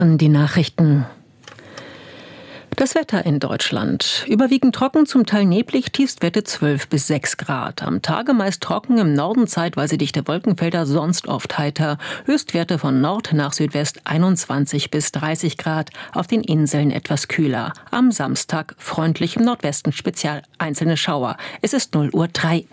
Die Nachrichten. Das Wetter in Deutschland. Überwiegend trocken, zum Teil neblig, Tiefstwerte 12 bis 6 Grad. Am Tage meist trocken, im Norden zeitweise dichte Wolkenfelder, sonst oft heiter. Höchstwerte von Nord nach Südwest 21 bis 30 Grad, auf den Inseln etwas kühler. Am Samstag freundlich im Nordwesten speziell einzelne Schauer. Es ist 0:03 Uhr.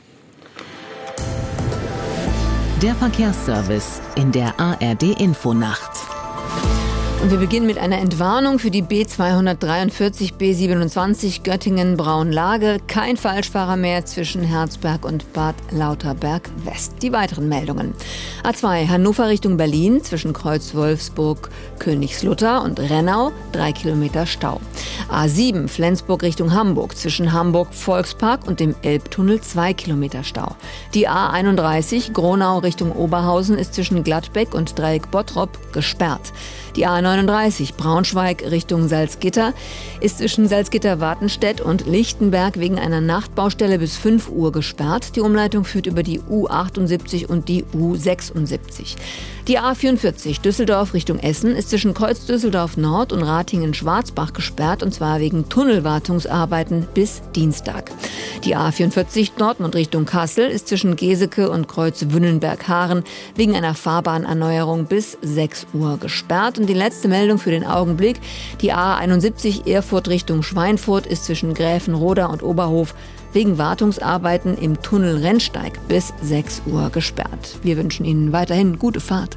Der Verkehrsservice in der ARD-Infonacht. Und wir beginnen mit einer Entwarnung für die B243, B27 Göttingen-Braunlage. Kein Falschfahrer mehr zwischen Herzberg und Bad Lauterberg West. Die weiteren Meldungen. A2 Hannover Richtung Berlin zwischen Kreuz Wolfsburg, Königslutter und Rennau 3 Kilometer Stau. A7 Flensburg Richtung Hamburg zwischen Hamburg Volkspark und dem Elbtunnel 2 Kilometer Stau. Die A31 Gronau Richtung Oberhausen ist zwischen Gladbeck und Dreieck Bottrop gesperrt. Die A39 Braunschweig Richtung Salzgitter ist zwischen Salzgitter-Wartenstedt und Lichtenberg wegen einer Nachtbaustelle bis 5 Uhr gesperrt. Die Umleitung führt über die U78 und die U76. Die A44 Düsseldorf Richtung Essen ist zwischen Kreuz Düsseldorf Nord und Ratingen-Schwarzbach gesperrt, und zwar wegen Tunnelwartungsarbeiten bis Dienstag. Die A44 Dortmund Richtung Kassel ist zwischen Geseke und Kreuz Wünnenberg-Haaren wegen einer Fahrbahnerneuerung bis 6 Uhr gesperrt. Und die letzte Meldung für den Augenblick: die A71 Erfurt Richtung Schweinfurt ist zwischen Gräfenroda und Oberhof wegen Wartungsarbeiten im Tunnel Rennsteig bis 6 Uhr gesperrt. Wir wünschen Ihnen weiterhin gute Fahrt.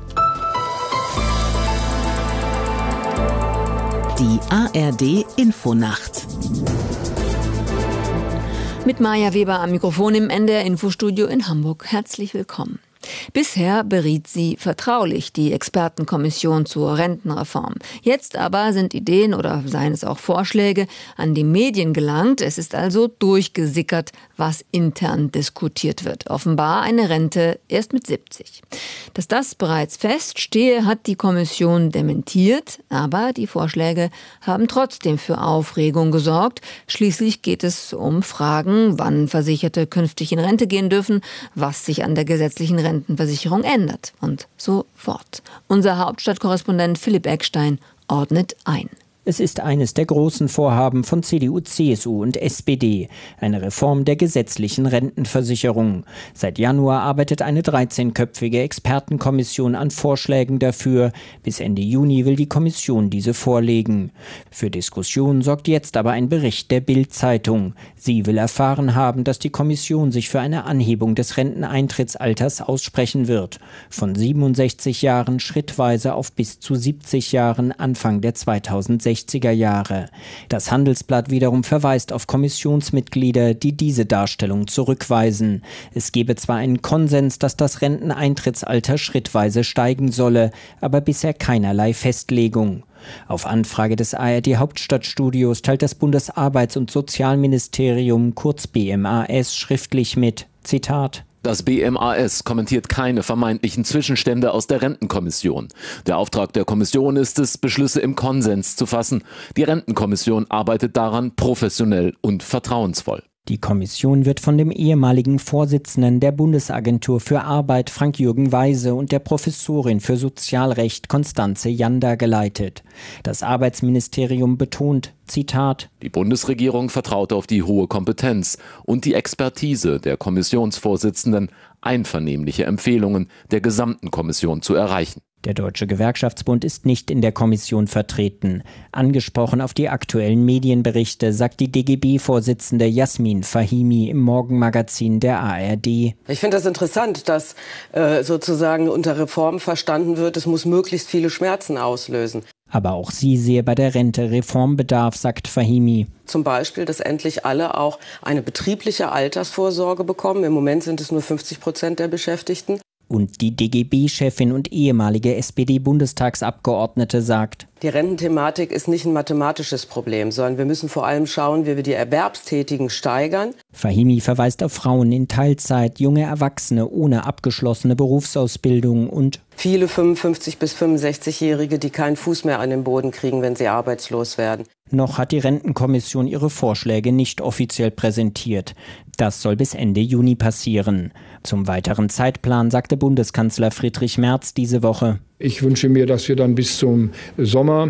Die ARD-Infonacht. Mit Maja Weber am Mikrofon im NDR-Infostudio in Hamburg. Herzlich willkommen. Bisher beriet sie vertraulich die Expertenkommission zur Rentenreform. Jetzt aber sind Ideen oder seien es auch Vorschläge an die Medien gelangt. Es ist also durchgesickert, was intern diskutiert wird. Offenbar eine Rente erst mit 70. Dass das bereits feststehe, hat die Kommission dementiert. Aber die Vorschläge haben trotzdem für Aufregung gesorgt. Schließlich geht es um Fragen, wann Versicherte künftig in Rente gehen dürfen, was sich an der gesetzlichen Rentenversicherung ändert und so fort. Unser Hauptstadtkorrespondent Philipp Eckstein ordnet ein. Es ist eines der großen Vorhaben von CDU, CSU und SPD, eine Reform der gesetzlichen Rentenversicherung. Seit Januar arbeitet eine 13-köpfige Expertenkommission an Vorschlägen dafür. Bis Ende Juni will die Kommission diese vorlegen. Für Diskussionen sorgt jetzt aber ein Bericht der Bild-Zeitung. Sie will erfahren haben, dass die Kommission sich für eine Anhebung des Renteneintrittsalters aussprechen wird. Von 67 Jahren schrittweise auf bis zu 70 Jahren Anfang der 2060er Jahre. Das Handelsblatt wiederum verweist auf Kommissionsmitglieder, die diese Darstellung zurückweisen. Es gebe zwar einen Konsens, dass das Renteneintrittsalter schrittweise steigen solle, aber bisher keinerlei Festlegung. Auf Anfrage des ARD-Hauptstadtstudios teilt das Bundesarbeits- und Sozialministerium, kurz BMAS, schriftlich mit, Zitat: Das BMAS kommentiert keine vermeintlichen Zwischenstände aus der Rentenkommission. Der Auftrag der Kommission ist es, Beschlüsse im Konsens zu fassen. Die Rentenkommission arbeitet daran professionell und vertrauensvoll. Die Kommission wird von dem ehemaligen Vorsitzenden der Bundesagentur für Arbeit Frank-Jürgen Weise und der Professorin für Sozialrecht Constanze Janda geleitet. Das Arbeitsministerium betont, Zitat: Die Bundesregierung vertraut auf die hohe Kompetenz und die Expertise der Kommissionsvorsitzenden, einvernehmliche Empfehlungen der gesamten Kommission zu erreichen. Der Deutsche Gewerkschaftsbund ist nicht in der Kommission vertreten. Angesprochen auf die aktuellen Medienberichte, sagt die DGB-Vorsitzende Jasmin Fahimi im Morgenmagazin der ARD. Ich finde das interessant, dass sozusagen unter Reform verstanden wird, es muss möglichst viele Schmerzen auslösen. Aber auch sie sehe bei der Rente Reformbedarf, sagt Fahimi. Zum Beispiel, dass endlich alle auch eine betriebliche Altersvorsorge bekommen. Im Moment sind es nur 50% der Beschäftigten. Und die DGB-Chefin und ehemalige SPD-Bundestagsabgeordnete sagt: Die Rententhematik ist nicht ein mathematisches Problem, sondern wir müssen vor allem schauen, wie wir die Erwerbstätigen steigern. Fahimi verweist auf Frauen in Teilzeit, junge Erwachsene ohne abgeschlossene Berufsausbildung und viele 55- bis 65-Jährige, die keinen Fuß mehr an den Boden kriegen, wenn sie arbeitslos werden. Noch hat die Rentenkommission ihre Vorschläge nicht offiziell präsentiert. Das soll bis Ende Juni passieren. Zum weiteren Zeitplan sagte Bundeskanzler Friedrich Merz diese Woche: Ich wünsche mir, dass wir dann bis zum Sommer